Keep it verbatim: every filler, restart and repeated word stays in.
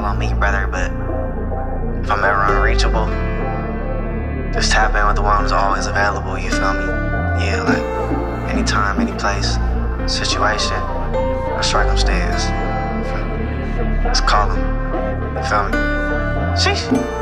on me, brother, but if I'm ever unreachable, just tap in with the one who's always available, you feel me? Yeah, like, anytime, any place, situation, or circumstance. Just call him, you feel me? Sheesh.